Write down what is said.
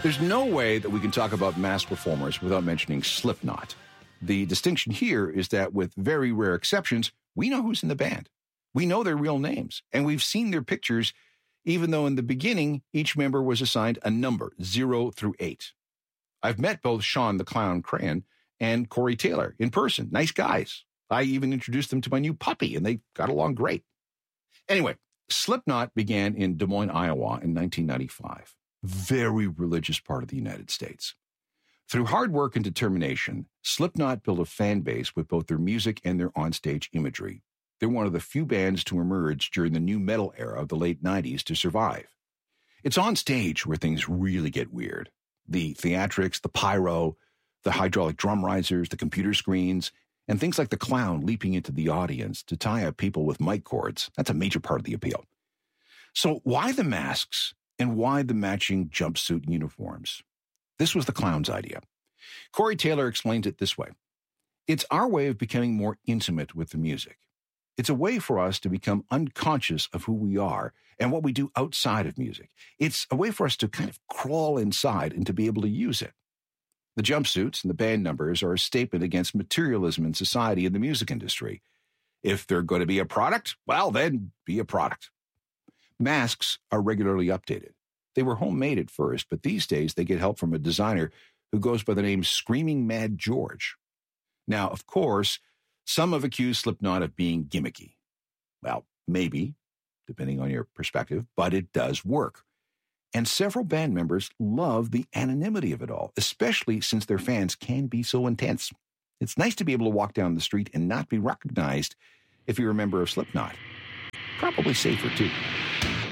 There's no way that we can talk about masked performers without mentioning Slipknot. The distinction here is that with very rare exceptions, we know who's in the band. We know their real names, and we've seen their pictures, even though in the beginning, each member was assigned a number, 0 through 8. I've met both Sean the Clown Crayon and Corey Taylor in person. Nice guys. I even introduced them to my new puppy, and they got along great. Anyway, Slipknot began in Des Moines, Iowa in 1995. Very religious part of the United States. Through hard work and determination, Slipknot built a fan base with both their music and their onstage imagery. They're one of the few bands to emerge during the new metal era of the late 90s to survive. It's on stage where things really get weird. The theatrics, the pyro, the hydraulic drum risers, the computer screens, and things like the clown leaping into the audience to tie up people with mic cords. That's a major part of the appeal. So why the masks? And why the matching jumpsuit uniforms? This was the clown's idea. Corey Taylor explains it this way. It's our way of becoming more intimate with the music. It's a way for us to become unconscious of who we are and what we do outside of music. It's a way for us to kind of crawl inside and to be able to use it. The jumpsuits and the band numbers are a statement against materialism in society and the music industry. If they're going to be a product, well, then be a product. Masks are regularly updated. They were homemade at first, but these days they get help from a designer who goes by the name Screaming Mad George. Now, of course, some have accused Slipknot of being gimmicky. Well, maybe, depending on your perspective, but it does work. And several band members love the anonymity of it all, especially since their fans can be so intense. It's nice to be able to walk down the street and not be recognized if you're a member of Slipknot. Probably safer, too.